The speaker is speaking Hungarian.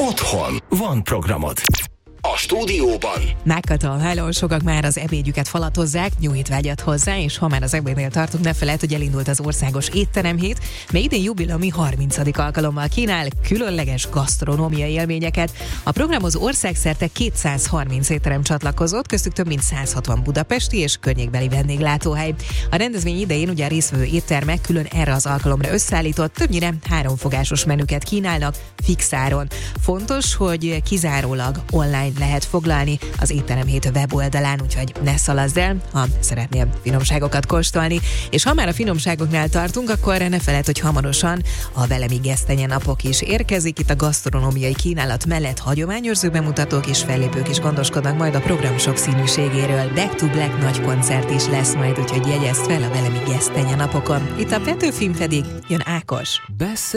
Otthon van programod. A stúdióban Megkatal, hello, sokak már az ebédjüket falatozzák, jó étvágyat hozzá, és ha már az ebédnél tartunk, ne felejt, hogy elindult az országos étteremhét, mely idén jubileumi 30. alkalommal kínál különleges gasztronómiai élményeket. A programhoz országszerte 230 étterem csatlakozott, köztük több mint 160 budapesti és környékbeli vendéglátóhely. A rendezvény idején ugye a résztvevő éttermek külön erre az alkalomra összeállított, többnyire 3 fogásos menüket kínálnak fix áron. Fontos, hogy kizárólag online lehet foglalni az étteremhét weboldalán, úgyhogy ne szaladj el, ha szeretnél finomságokat kóstolni. És ha már a finomságoknál tartunk, akkor ne feledd, hogy hamarosan a velemi gesztenye napok is érkezik. Itt a gasztronómiai kínálat mellett hagyományőrző bemutatók és fellépők is gondoskodnak majd a program sokszínűségéről. Back to Black nagy koncert is lesz majd, úgyhogy jegyezd fel a velemi gesztenye napokon. Itt a Petőfin pedig jön Ákos.